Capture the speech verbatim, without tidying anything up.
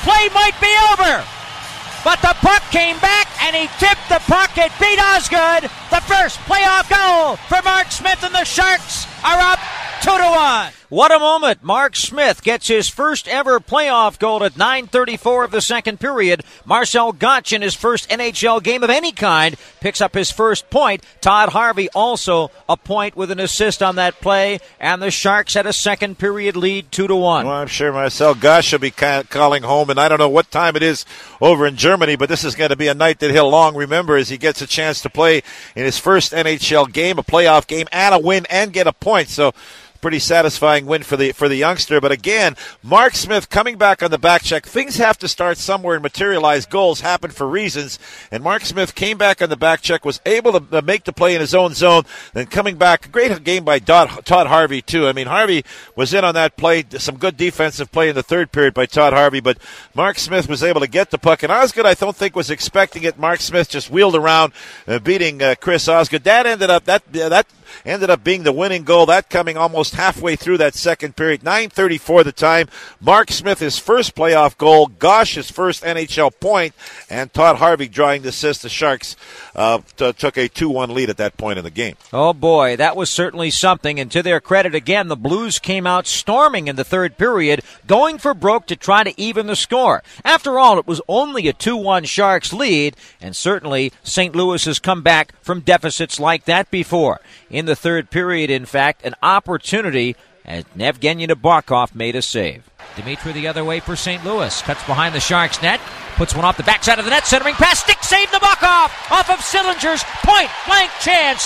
play might be over. But the puck came back, and he tipped the puck. It beat Osgood. The first playoff goal for Mark Smith, and the Sharks are up two to one. What a moment. Mark Smith gets his first ever playoff goal at nine thirty-four of the second period. Marcel Gottsch, in his first N H L game of any kind, picks up his first point. Todd Harvey also a point with an assist on that play, and the Sharks had a second period lead two to one. Well, I'm sure Marcel Gottsch will be calling home, and I don't know what time it is over in Germany, but this is going to be a night that he'll long remember as he gets a chance to play in his first N H L game, a playoff game, and a win, and get a point. So pretty satisfying win for the for the youngster. But again, Mark Smith coming back on the back check. Things have to start somewhere and materialize. Goals happen for reasons. And Mark Smith came back on the back check, was able to make the play in his own zone. Then coming back, a great game by Todd Harvey, too. I mean, Harvey was in on that play. Some good defensive play in the third period by Todd Harvey. But Mark Smith was able to get the puck. And Osgood, I don't think, was expecting it. Mark Smith just wheeled around, uh, beating uh, Chris Osgood. That ended up, that, uh, that ended up being the winning goal. That coming almost halfway through that second period. nine thirty-four the time. Mark Smith, his first playoff goal. Gosh, his first N H L point. And Todd Harvey drawing the assist. The Sharks uh, t- took a two one lead at that point in the game. Oh, boy, that was certainly something. And to their credit, again, the Blues came out storming in the third period, going for broke to try to even the score. After all, it was only a two one Sharks lead, and certainly Saint Louis has come back from deficits like that before. In the third period, in fact, an opportunity as Evgeny Nabokov made a save. Dimitri the other way for Saint Louis. Cuts behind the Sharks net. Puts one off the backside of the net. Centering pass. Stick save Nabokov off of Sillinger's point blank chance.